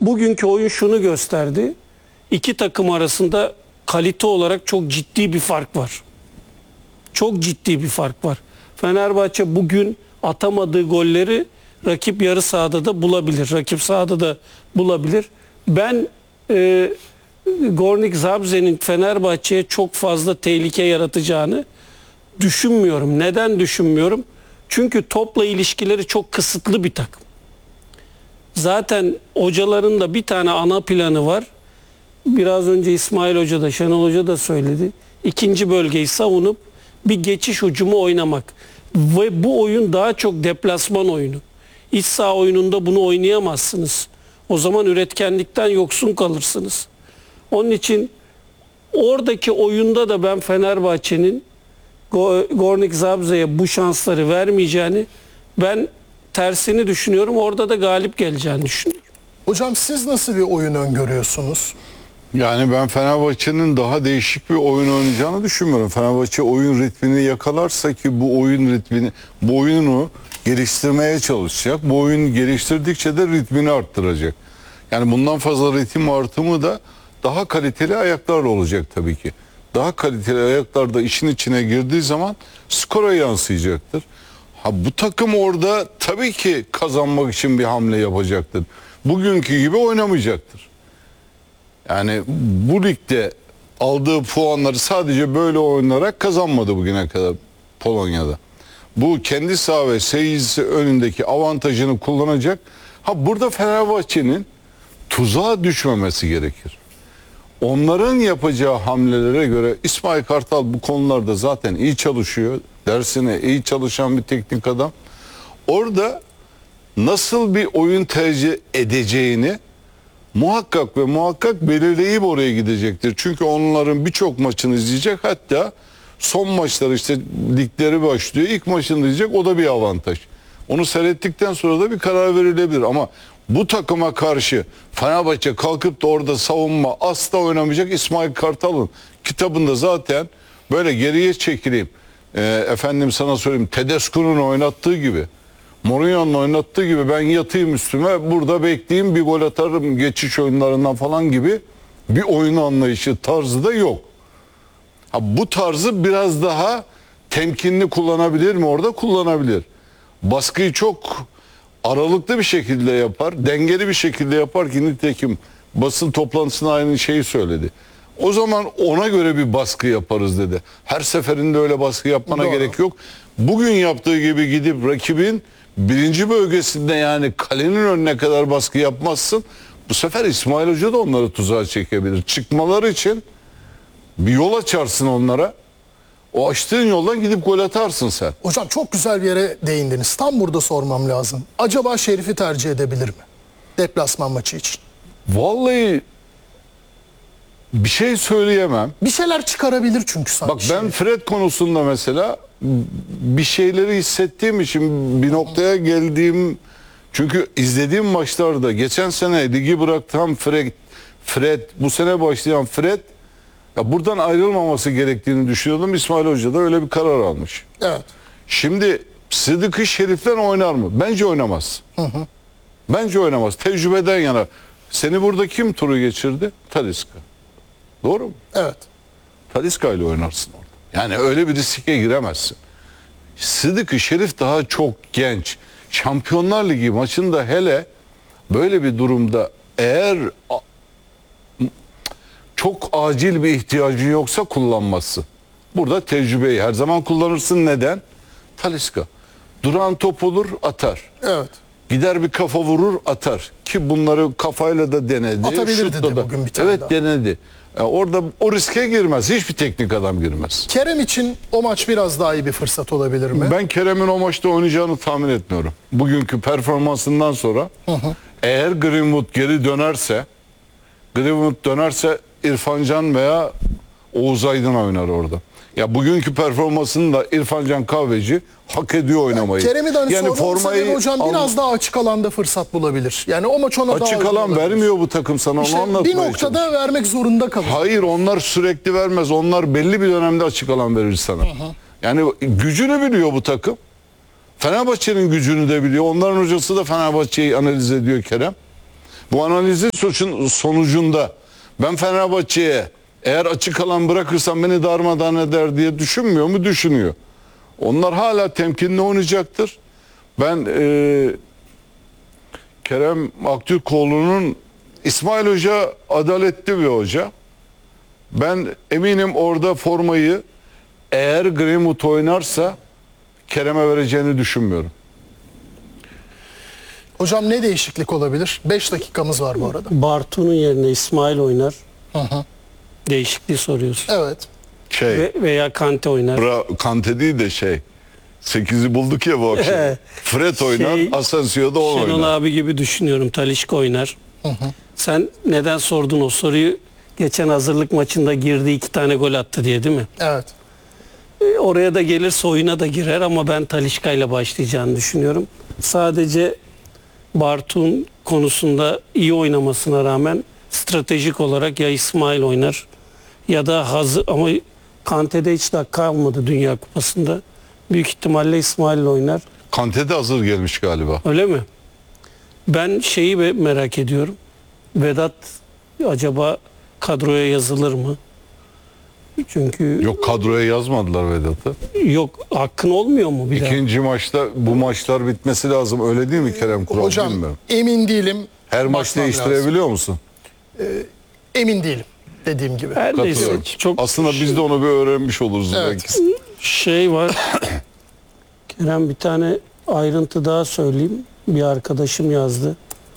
bugünkü oyun şunu gösterdi. İki takım arasında kalite olarak çok ciddi bir fark var. Çok ciddi bir fark var. Fenerbahçe bugün atamadığı golleri rakip yarı sahada da bulabilir. Rakip sahada da bulabilir. Ben Gornik Zabrze'nin Fenerbahçe'ye çok fazla tehlike yaratacağını düşünmüyorum. Neden düşünmüyorum? Çünkü topla ilişkileri çok kısıtlı bir takım. Zaten hocaların da bir tane ana planı var. Biraz önce İsmail Hoca da Şenol Hoca da söyledi. İkinci bölgeyi savunup bir geçiş hücumu oynamak. Ve bu oyun daha çok deplasman oyunu. İç saha oyununda bunu oynayamazsınız. O zaman üretkenlikten yoksun kalırsınız. Onun için oradaki oyunda da ben Fenerbahçe'nin Gornik Zabrze'ye bu şansları vermeyeceğini, ben tersini düşünüyorum. Orada da galip geleceğini düşünüyorum. Hocam siz nasıl bir oyun öngörüyorsunuz? Yani ben Fenerbahçe'nin daha değişik bir oyun oynayacağını düşünmüyorum. Fenerbahçe oyun ritmini yakalarsa ki bu oyun ritmini, bu oyunu geliştirmeye çalışacak. Bu oyun geliştirdikçe de ritmini arttıracak. Yani bundan fazla ritim artımı da daha kaliteli ayaklarla olacak tabii ki. Daha kaliteli ayaklar da işin içine girdiği zaman skora yansıyacaktır. Ha, bu takım orada tabii ki kazanmak için bir hamle yapacaktır. Bugünkü gibi oynamayacaktır. Yani bu ligde aldığı puanları sadece böyle oynayarak kazanmadı bugüne kadar Polonya'da. Bu kendi saha ve seyircisi önündeki avantajını kullanacak. Ha, burada Fenerbahçe'nin tuzağa düşmemesi gerekir. Onların yapacağı hamlelere göre İsmail Kartal bu konularda zaten iyi çalışıyor. Dersine iyi çalışan bir teknik adam. Orada nasıl bir oyun tercih edeceğini muhakkak ve muhakkak belirleyip oraya gidecektir. Çünkü onların birçok maçını izleyecek. Hatta son maçlar işte ligleri başlıyor. İlk maçını izleyecek, o da bir avantaj. Onu seyrettikten sonra da bir karar verilebilir. Ama bu takıma karşı Fenerbahçe kalkıp da orada savunma asla oynamayacak. İsmail Kartal'ın kitabında zaten böyle geriye çekileyim. Efendim sana söyleyeyim, Tedesco'nun oynattığı gibi, Mourinho'nun oynattığı gibi ben yatayım üstüme burada bekleyeyim bir gol atarım geçiş oyunlarından falan gibi bir oyun anlayışı tarzı da yok. Ha, bu tarzı biraz daha temkinli kullanabilir mi orada? Kullanabilir. Baskıyı çok aralıklı bir şekilde yapar, dengeli bir şekilde yapar ki nitekim basın toplantısında aynı şeyi söyledi. O zaman ona göre bir baskı yaparız dedi. Her seferinde öyle baskı yapmana Doğru. gerek yok. Bugün yaptığı gibi gidip rakibin birinci bölgesinde, yani kalenin önüne kadar baskı yapmazsın. Bu sefer İsmail Hoca da onları tuzağa çekebilir. Çıkmaları için bir yol açarsın onlara. O açtığın yoldan gidip gol atarsın sen. Hocam çok güzel bir yere değindiniz. Tam burada sormam lazım. Acaba Şerif'i tercih edebilir mi? Deplasman maçı için. Vallahi bir şey söyleyemem. Bir şeyler çıkarabilir çünkü sanki. Bak ben Fred konusunda mesela bir şeyleri hissettiğim için bir noktaya geldiğim, çünkü izlediğim maçlarda geçen sene ligi bırakan Fred, bu sene başlayan Fred, ya buradan ayrılmaması gerektiğini düşünüyordum. İsmail Hoca da öyle bir karar almış. Evet. Şimdi Sıdıkı Şerif'ten oynar mı? Bence oynamaz. Bence oynamaz. Tecrübeden yana. Seni burada kim turu geçirdi? Talisca. Doğru mu? Evet. Talisca ile oynarsın orada. Yani öyle bir riske giremezsin. Sıdıkı Şerif daha çok genç. Şampiyonlar Ligi maçında hele böyle bir durumda eğer çok acil bir ihtiyacın yoksa kullanmazsın. Burada tecrübeyi her zaman kullanırsın. Neden? Talisca. Duran top olur, atar. Evet. Gider bir kafa vurur, atar. Ki bunları kafayla da denedi. Atabilirdi şutla de da. bugün bir tane Evet daha. denedi. Yani orada o riske girmez. Hiçbir teknik adam girmez. Kerem için o maç biraz daha iyi bir fırsat olabilir mi? Ben Kerem'in o maçta oynayacağını tahmin etmiyorum. Bugünkü performansından sonra eğer Greenwood geri dönerse İrfan Can veya Oğuz Aydın oynar orada. Ya bugünkü performansını da İrfan Can Kahveci hak ediyor oynamayı. Kerem'i de hani yani formayı hocam biraz daha açık alanda fırsat bulabilir. Yani o maç ona daha açık uygun alan olabilir. vermiyor bu takım sana, İşte onu anlatmaya bir noktada çalışıyorum. vermek zorunda kalır. Hayır, onlar sürekli vermez. Onlar belli bir dönemde açık alan verir sana. Yani gücünü biliyor bu takım. Fenerbahçe'nin gücünü de biliyor. Onların hocası da Fenerbahçe'yi analiz ediyor Kerem. Bu analizin sonucunda ben Fenerbahçe'ye eğer açık alan bırakırsam beni darmadağın eder diye düşünmüyor mu? Düşünüyor. Onlar hala temkinli oynayacaktır. Ben Kerem Aktürkoğlu'nun İsmail Hoca adaletli bir hoca. Ben eminim orada formayı eğer Greenwood oynarsa Kerem'e vereceğini düşünmüyorum. Hocam ne değişiklik olabilir? 5 dakikamız var bu arada. Bartu'nun yerine İsmail oynar. Değişikliği soruyorsun. Evet. Veya Kante oynar. Kante değil de 8'i bulduk ya bu akşam. Fred oynar, Asensio da o Şenol oynar. abi gibi düşünüyorum. Talisca oynar. Sen neden sordun o soruyu? Geçen hazırlık maçında girdi 2 tane gol attı diye, değil mi? Evet. Oraya da gelirse oyuna da girer ama ben Talisca ile başlayacağını düşünüyorum. Sadece Bartu'nun konusunda iyi oynamasına rağmen stratejik olarak ya İsmail oynar ya da hazır, ama Kante'de hiç dakika almadı Dünya Kupası'nda. Büyük ihtimalle İsmail oynar. Kante de hazır gelmiş galiba. Öyle mi? Ben şeyi merak ediyorum. Vedat acaba kadroya yazılır mı? Çünkü Yok, kadroya yazmadılar Vedat'ı. yok, hakkın olmuyor mu bir daha? İkinci maçta bu maçlar bitmesi lazım. Öyle değil mi Kerem Kural? Hocam Bilmiyorum. emin değilim. Her maç Bakmam değiştirebiliyor musun? lazım. Emin değilim dediğim gibi. Her neyse, Katılıyorum. çok Aslında biz de onu bir öğrenmiş oluruz Evet. belki. şey var. Kerem, bir tane ayrıntı daha söyleyeyim. Bir arkadaşım yazdı.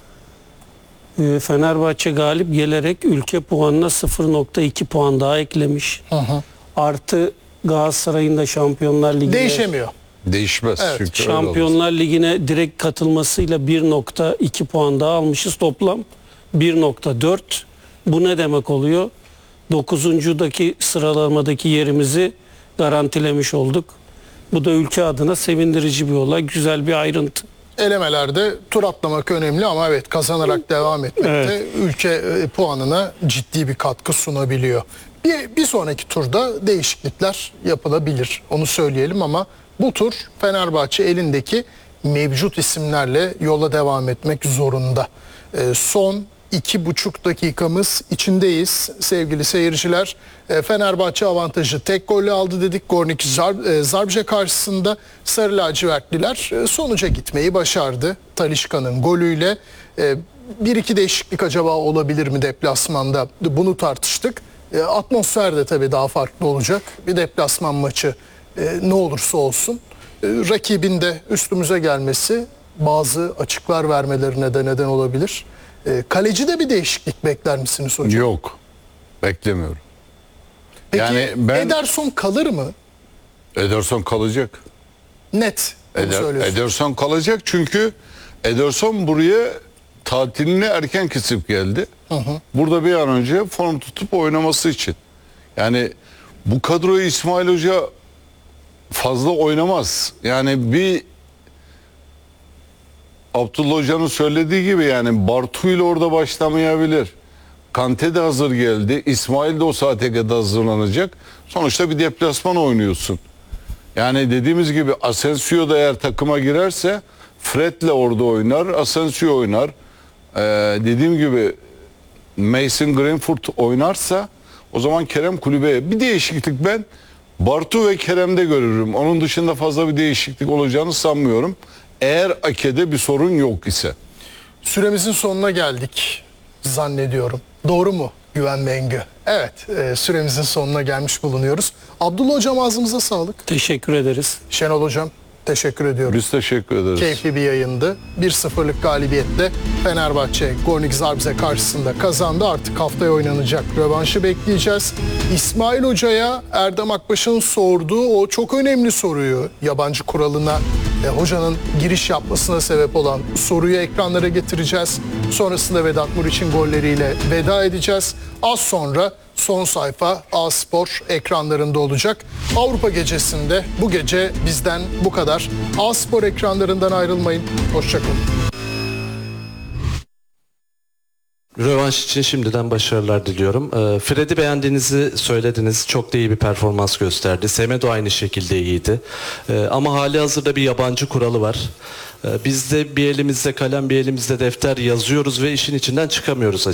Fenerbahçe galip gelerek ülke puanına 0.2 puan daha eklemiş. Artı Galatasaray'ın da Şampiyonlar Ligi'ne Değişemiyor. Değişmez. Evet. Çünkü öyle olur. Şampiyonlar Ligi'ne direkt katılmasıyla 1.2 puan daha almışız. Toplam 1.4. Bu ne demek oluyor? 9'uncudaki sıralamadaki yerimizi garantilemiş olduk. Bu da ülke adına sevindirici bir olay. Güzel bir ayrıntı. Elemelerde tur atlamak önemli ama evet, kazanarak devam etmek de ülke puanına ciddi bir katkı sunabiliyor. Bir sonraki turda değişiklikler yapılabilir. Onu söyleyelim ama bu tur Fenerbahçe elindeki mevcut isimlerle yola devam etmek zorunda. Son 2,5 dakikamız içindeyiz sevgili seyirciler. Fenerbahçe avantajı tek golle aldı dedik. Gornik Zabrze karşısında Sarı Lacivertliler sonuca gitmeyi başardı. Talisca'nın golüyle. Bir iki değişiklik acaba olabilir mi deplasmanda? Bunu tartıştık. Atmosfer de tabii daha farklı olacak. Bir deplasman maçı ne olursa olsun. Rakibin de üstümüze gelmesi bazı açıklar vermelerine de neden olabilir. Kalecide bir değişiklik bekler misiniz hocam? Yok. Beklemiyorum. Peki Yani ben Ederson kalır mı? Ederson kalacak. Net. Bunu söylüyorsun. Ederson kalacak çünkü Ederson buraya tatilini erken kesip geldi. Burada bir an önce form tutup oynaması için. Yani bu kadroyu İsmail Hoca fazla oynamaz. Yani bir Abdullah Hoca'nın söylediği gibi yani Bartu ile orada başlamayabilir. Kante de hazır geldi. İsmail de o saate kadar hazırlanacak. Sonuçta bir deplasman oynuyorsun. Yani dediğimiz gibi Asensio da eğer takıma girerse Fred'le orada oynar. Asensio oynar. Dediğim gibi Mason Greenwood oynarsa o zaman Kerem kulübeye bir değişiklik ben Bartu ve Kerem'de görürüm. Onun dışında fazla bir değişiklik olacağını sanmıyorum. Eğer Ake'de bir sorun yok ise. Süremizin sonuna geldik zannediyorum. Doğru mu Güven Mengü? Evet, süremizin sonuna gelmiş bulunuyoruz. Abdullah Hocam, ağzımıza sağlık. Teşekkür ederiz. Şenol Hocam, teşekkür ediyorum. Biz teşekkür ederiz. Keyifli bir yayındı. 1-0'lık galibiyetle Fenerbahçe Gornik Zabrze karşısında kazandı. Artık haftaya oynanacak rövanşı bekleyeceğiz. İsmail Hoca'ya Erdem Akbaş'ın sorduğu o çok önemli soruyu, yabancı kuralına hocanın giriş yapmasına sebep olan soruyu ekranlara getireceğiz. Sonrasında Vedat Muriç'in golleriyle veda edeceğiz. Az sonra son sayfa A-Spor ekranlarında olacak. Avrupa gecesinde bu gece bizden bu kadar. A-Spor ekranlarından ayrılmayın. Hoşça kalın. Rövanş için şimdiden başarılar diliyorum. Fred'i beğendiğinizi söylediniz. Çok da iyi bir performans gösterdi. Semedo aynı şekilde iyiydi. Ama hali hazırda bir yabancı kuralı var. Biz de bir elimizde kalem bir elimizde defter yazıyoruz ve işin içinden çıkamıyoruz